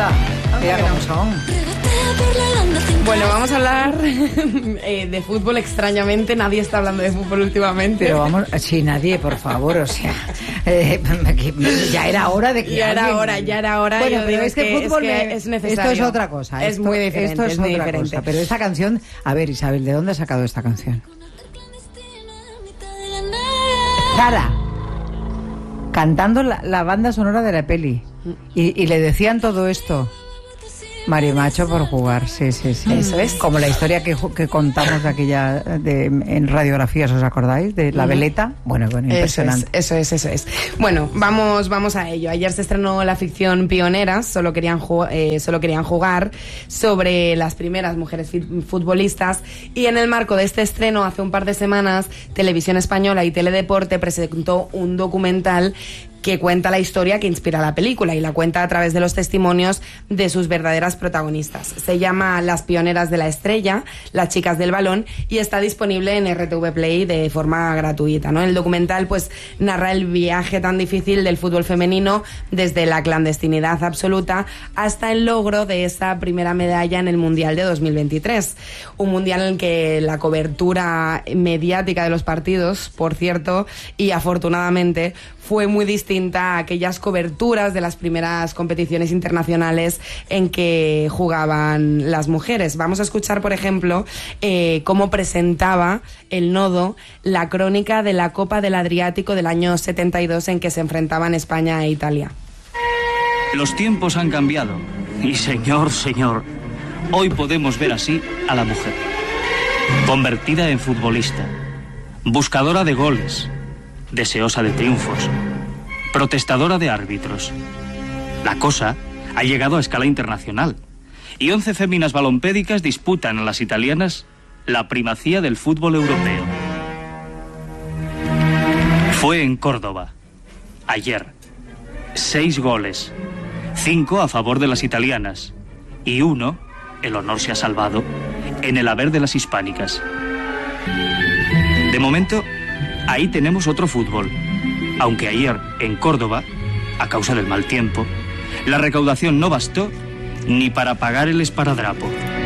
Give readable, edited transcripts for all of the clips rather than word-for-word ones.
Anda, mira cómo son. Bueno, vamos a hablar de fútbol. Extrañamente, nadie está hablando de fútbol últimamente. Pero vamos, sí, nadie, por favor, o sea, ya era hora de que ya era hora. Bueno, yo pero digo, este fútbol es necesario. Esto es otra cosa. Es muy diferente. Esto es muy otra diferente. cosa. Pero esta canción, a ver, Isabel, ¿de dónde has sacado esta canción? Sara, cantando la banda sonora de la peli. Y le decían todo esto. Marimacho por jugar, sí. Eso es. Como la historia que contamos de aquella en Radiografías, ¿os acordáis? De la veleta. Bueno, impresionante. Eso es. Bueno, vamos a ello. Ayer se estrenó la ficción Pioneras, solo querían jugar, sobre las primeras mujeres futbolistas, y en el marco de este estreno, hace un par de semanas, Televisión Española y Teledeporte presentó un documental que cuenta la historia que inspira la película, y la cuenta a través de los testimonios de sus verdaderas protagonistas. Se llama Las Pioneras de la Estrella, las chicas del balón, y está disponible en RTV Play de forma gratuita, ¿no? El documental pues narra el viaje tan difícil del fútbol femenino desde la clandestinidad absoluta hasta el logro de esa primera medalla en el Mundial de 2023. Un mundial en el que la cobertura mediática de los partidos, por cierto, y afortunadamente, fue muy distinta a aquellas coberturas de las primeras competiciones internacionales en que jugaban las mujeres. Vamos a escuchar, por ejemplo, cómo presentaba El Nodo la crónica de la Copa del Adriático del año 72 en que se enfrentaban España e Italia. Los tiempos han cambiado y señor, hoy podemos ver así a la mujer. Convertida en futbolista, buscadora de goles, deseosa de triunfos, protestadora de árbitros. La cosa ha llegado a escala internacional y 11 féminas balompédicas disputan a las italianas la primacía del fútbol europeo. Fue en Córdoba, ayer. 6 goles, 5 a favor de las italianas y 1, el honor se ha salvado, en el haber de las hispánicas. De momento, ahí tenemos otro fútbol, aunque ayer, en Córdoba, a causa del mal tiempo, la recaudación no bastó ni para pagar el esparadrapo.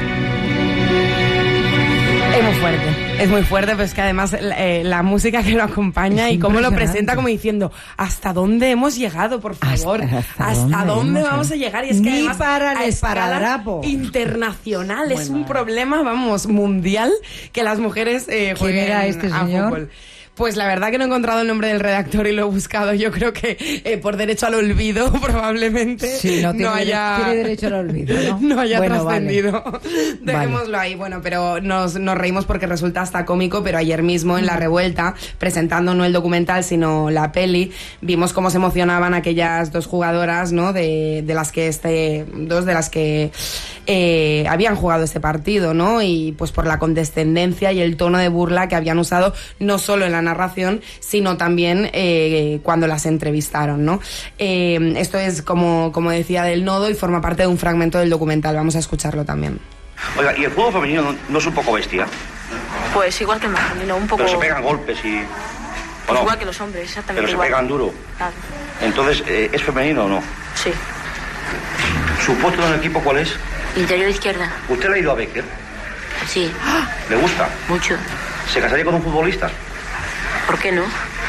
Es muy fuerte, pero es que además la música que lo acompaña y cómo lo presenta, como diciendo, ¿hasta dónde hemos llegado, por favor? ¿Hasta dónde vamos a llegar? Y es que ni además, para el a escala esparadrapo internacional, es un problema, mundial, que las mujeres jueguen. ¿Quién era este señor? Fútbol. Pues la verdad que no he encontrado el nombre del redactor y lo he buscado. Yo creo que por derecho al olvido probablemente sí, tiene derecho al olvido, ¿no? No haya trascendido. Vale. Dejémoslo ahí. Bueno, pero nos reímos porque resulta hasta cómico, pero ayer mismo en La Revuelta, presentando no el documental sino la peli, vimos cómo se emocionaban aquellas dos jugadoras, ¿no? De las que habían jugado este partido, ¿no? Y pues por la condescendencia y el tono de burla que habían usado, no solo en la narración, sino también cuando las entrevistaron, ¿no? Esto es, como decía, del Nodo, y forma parte de un fragmento del documental. Vamos a escucharlo también. Oiga, ¿y el fútbol femenino no es un poco bestia? Pues igual que el masculino, un poco... Pero se pegan golpes y... Pues igual que los hombres, exactamente pero igual. Se pegan duro. Claro. Entonces, ¿es femenino o no? Sí. ¿Su puesto en el equipo cuál es? Interior izquierda. ¿Usted le ha ido a Becker? Sí. ¿Le gusta? Mucho. ¿Se casaría con un futbolista? ¿Por qué no?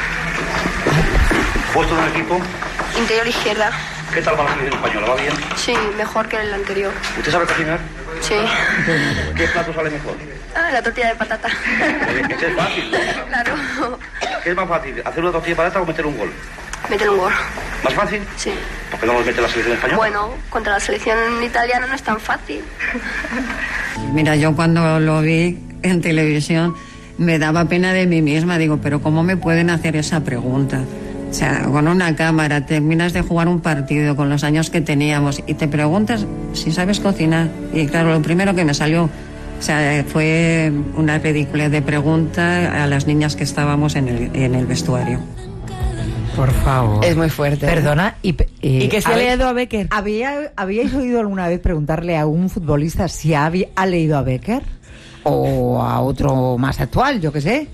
¿Puesto en el equipo? Interior izquierda. ¿Qué tal va la selección española? ¿Va bien? Sí, mejor que el anterior. ¿Usted sabe cocinar? Sí. ¿Qué plato sale mejor? La tortilla de patata. Ese es fácil. Claro. ¿Qué es más fácil? ¿Hacer una tortilla de patata o meter un gol? Meter un gol. ¿Más fácil? Sí. ¿Por qué no los mete la selección española? Bueno, contra la selección italiana no es tan fácil. Mira, yo cuando lo vi en televisión me daba pena de mí misma. Digo, pero ¿cómo me pueden hacer esa pregunta? O sea, con una cámara, terminas de jugar un partido con los años que teníamos y te preguntas si sabes cocinar. Y claro, lo primero que me salió, o sea, fue una ridícula de pregunta a las niñas que estábamos en el vestuario. Por favor. Es muy fuerte. Perdona. ¿Y que se ha leído a Becker? ¿Habíais oído alguna vez preguntarle a un futbolista si ha leído a Becker? ¿O a otro más actual, yo qué sé?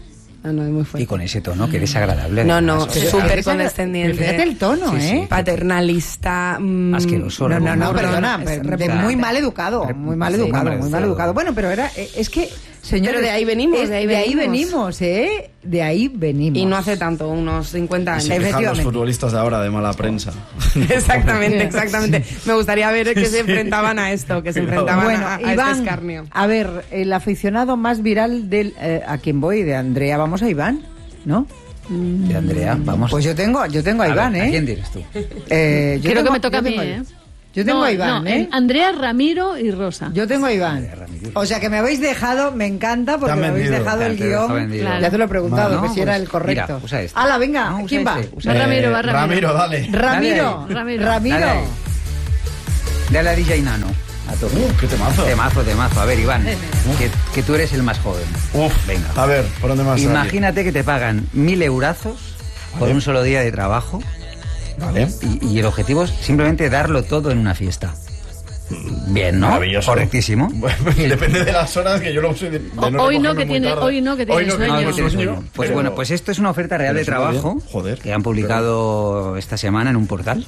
No, es muy fuerte. Y con ese tono que desagradable. No, además. súper condescendiente. Fíjate el tono, Sí, sí. Paternalista. Asqueroso. No, perdona, es muy mal educado, muy mal educado. Bueno, pero es que, señores, Pero de ahí venimos, de ahí venimos, ¿eh? De ahí venimos. Y no hace tanto, unos 50 años. Se quejan los futbolistas de ahora de mala prensa. Exactamente. Me gustaría ver que se enfrentaban a esto, que se enfrentaban a Iván, este escarnio. A ver, el aficionado más viral del... ¿a quién voy? De Andrea, vamos a Iván, ¿no? De Andrea, vamos. Pues yo tengo a Iván, ver, ¿eh? ¿a quién tienes tú? Creo que me toca a mí, ¿eh? Yo tengo a Iván, ¿eh? Andrea, Ramiro y Rosa. Yo tengo a Iván. O sea que me habéis dejado, me encanta porque me habéis dejado el guión. Claro. Ya te lo he preguntado, que si era pues, el correcto. Mira, usa este. ¡Hala, venga! No, usa ¿Quién va? este, Va Ramiro, va Ramiro. Ramiro, dale. Ramiro. Dale ahí. Dale a DJ Nano. A tope. ¡Qué temazo! Temazo. A ver, Iván, que tú eres el más joven. Venga. A ver, ¿por dónde más? Imagínate que te pagan 1.000 eurazos por un solo día de trabajo. Vale. Y el objetivo es simplemente darlo todo en una fiesta. Bien, ¿no? Maravilloso. Correctísimo. Depende de las horas que yo lo uso. Hoy no que tiene sueño. Pues bueno, pues esto es una oferta real de trabajo que han publicado esta semana en un portal.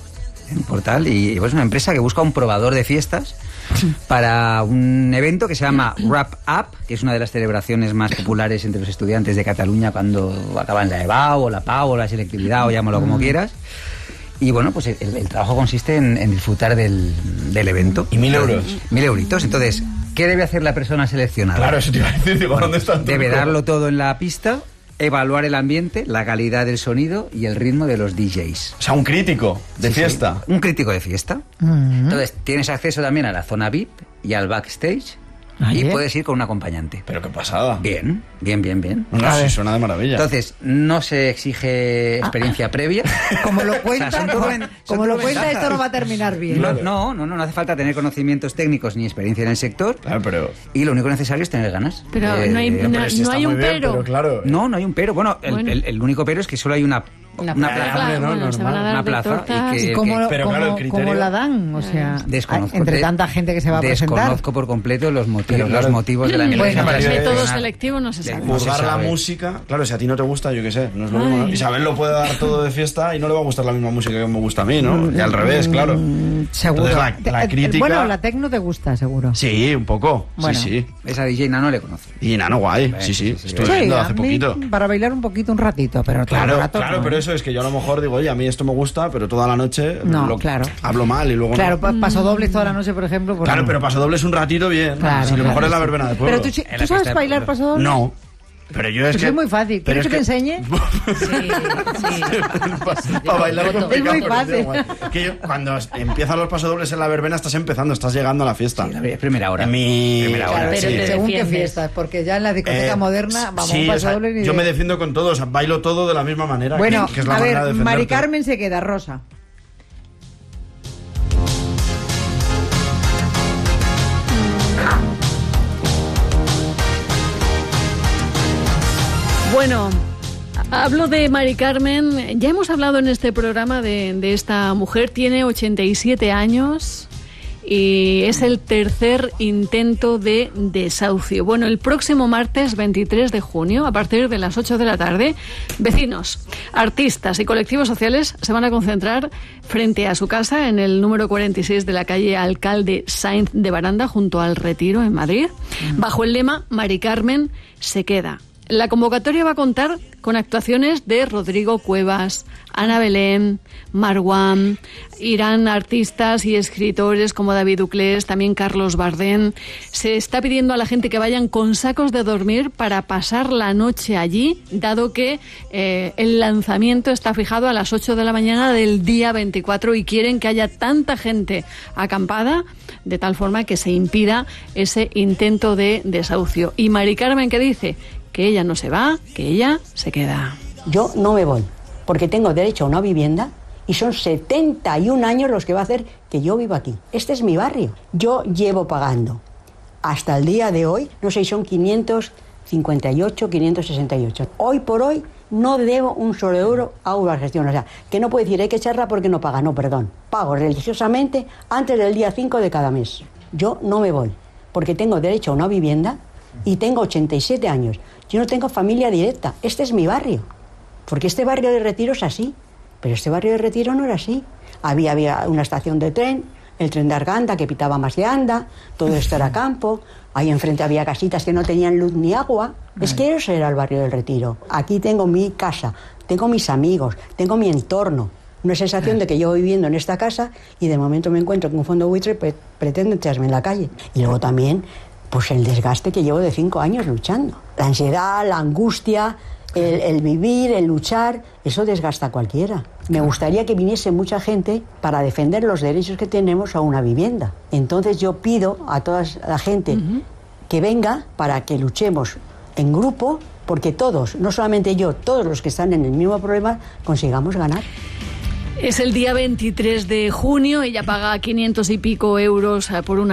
Y pues es una empresa que busca un probador de fiestas para un evento que se llama Wrap Up, que es una de las celebraciones más populares entre los estudiantes de Cataluña cuando acaban la EBAU o la PAU o la selectividad o llámalo como quieras. Y bueno, pues el trabajo consiste en disfrutar del evento. ¿Y 1.000 euros? 1.000 euritos. Entonces, ¿qué debe hacer la persona seleccionada? Claro, eso te iba a decir. Digo, ¿dónde está el truco? Debe darlo todo en la pista, evaluar el ambiente, la calidad del sonido y el ritmo de los DJs. O sea, un crítico de fiesta. Sí, un crítico de fiesta. Entonces, tienes acceso también a la zona VIP y al backstage. Y puedes ir con un acompañante. Pero qué pasada. Bien. No, sí, suena de maravilla. Entonces, no se exige experiencia previa. Como lo cuenta, ventajas. esto no va a terminar bien. No hace falta tener conocimientos técnicos ni experiencia en el sector. Claro, pero... Y lo único necesario es tener ganas. Pero no hay un pero. Pero claro. No hay un pero. Bueno, el único pero es que solo hay una plaza. Se van a dar una plaza. ¿Y cómo la dan? O sea, entre tanta gente que se va a presentar. Desconozco por completo los motivos de la empresa. Bueno, el método selectivo no se sabe. Juzgar la música, claro, si a ti no te gusta, yo qué sé, no es lo mismo, ¿no? Isabel lo puede dar todo de fiesta y no le va a gustar la misma música que me gusta a mí, ¿no? Y al revés, claro. Seguro. Entonces, la crítica... Bueno, la tecno te gusta, seguro. Sí, un poco. Bueno. Sí. Esa DJ Nano le conoce. Y Nano, guay. Sí. Estuve viendo hace poquito. Para bailar un poquito, un ratito, pero claro, rato, claro, pero eso es que yo a lo mejor digo, oye, a mí esto me gusta, pero toda la noche hablo mal y luego claro, paso dobles toda la noche, por ejemplo. Claro, pero paso dobles un ratito bien. Claro, si lo mejor es la verbena de pueblo. Pero ¿tú sabes bailar paso dobles? No. Pero yo es que... es muy fácil. ¿Quieres que te enseñe? Sí. Para bailar complicado. Es muy fácil. Que cuando empiezan los pasodobles en la verbena estás empezando, estás llegando a la fiesta. Sí, la primera hora. Primera hora. Pero sí. Según qué fiestas, porque ya en la discoteca moderna vamos a un pasodoble. Yo me defiendo con todo, o sea, bailo todo de la misma manera. Bueno, que es la a manera de ver, defenderte. Mari Carmen se queda, Rosa. Bueno, hablo de Mari Carmen. Ya hemos hablado en este programa de esta mujer. Tiene 87 años y es el tercer intento de desahucio. Bueno, el próximo martes 23 de junio, a partir de las 8 de la tarde, vecinos, artistas y colectivos sociales se van a concentrar frente a su casa en el número 46 de la calle Alcalde Sainz de Baranda, junto al Retiro, en Madrid, bajo el lema Mari Carmen se queda. La convocatoria va a contar con actuaciones de Rodrigo Cuevas, Ana Belén, Marwan, irán artistas y escritores como David Uclés, también Carlos Bardén. Se está pidiendo a la gente que vayan con sacos de dormir para pasar la noche allí, dado que el lanzamiento está fijado a las 8 de la mañana del día 24 y quieren que haya tanta gente acampada de tal forma que se impida ese intento de desahucio. Y Mari Carmen, ¿qué dice? Que ella no se va, que ella se queda. Yo no me voy, porque tengo derecho a una vivienda y son 71 años los que va a hacer que yo viva aquí. Este es mi barrio. Yo llevo pagando hasta el día de hoy, no sé si son 558, 568. Hoy por hoy no debo un solo euro a Urbanigestión. O sea, que no puede decir hay que echarla porque no paga. No, perdón. Pago religiosamente antes del día 5 de cada mes. Yo no me voy, porque tengo derecho a una vivienda y tengo 87 años. Yo no tengo familia directa. Este es mi barrio. Porque este barrio de Retiro es así. Pero este barrio de Retiro no era así. Había una estación de tren, el tren de Arganda que pitaba más de anda, todo esto era campo, ahí enfrente había casitas que no tenían luz ni agua. Es que eso era el barrio del Retiro. Aquí tengo mi casa, tengo mis amigos, tengo mi entorno. Una sensación de que llevo viviendo en esta casa y de momento me encuentro con un fondo buitre pretende echarme en la calle. Y luego también, pues el desgaste que llevo de 5 años luchando. La ansiedad, la angustia, el vivir, el luchar, eso desgasta a cualquiera. Me gustaría que viniese mucha gente para defender los derechos que tenemos a una vivienda. Entonces yo pido a toda la gente que venga para que luchemos en grupo, porque todos, no solamente yo, todos los que están en el mismo problema, consigamos ganar. Es el día 23 de junio, ella paga 500 y pico euros por una